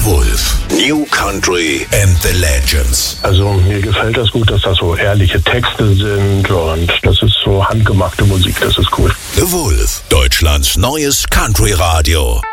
The Wolf. New Country and the Legends. Also mir gefällt das gut, dass das so ehrliche Texte sind und das ist so handgemachte Musik, das ist cool. The Wolf, Deutschlands neues Country-Radio.